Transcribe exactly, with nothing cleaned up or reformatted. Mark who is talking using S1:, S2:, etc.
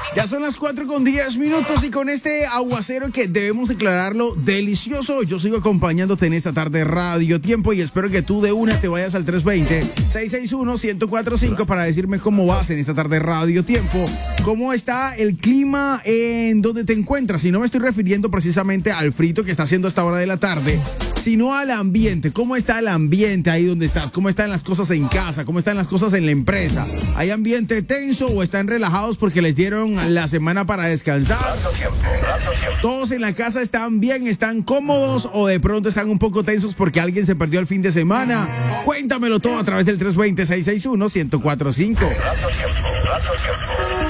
S1: Ya son las cuatro con diez minutos y con este aguacero que debemos declararlo delicioso, yo sigo acompañándote en esta tarde Radio Tiempo y espero que tú de una te vayas al tres dos cero, seis seis uno, uno cero cuatro cinco para decirme cómo vas en esta tarde Radio Tiempo, cómo está el clima en donde te encuentras. Si no me estoy refiriendo precisamente al frito que está haciendo a esta hora de la tarde, sino al ambiente. ¿Cómo está el ambiente ahí donde estás? ¿Cómo están las cosas en casa? ¿Cómo están las cosas en la empresa? ¿Hay ambiente tenso o están relajados porque les dieron la semana para descansar? ¿Todos en la casa están bien, están cómodos o de pronto están un poco tensos porque alguien se perdió el fin de semana? Cuéntamelo todo a través del tres dos cero, seis seis uno, uno cero cuatro cinco.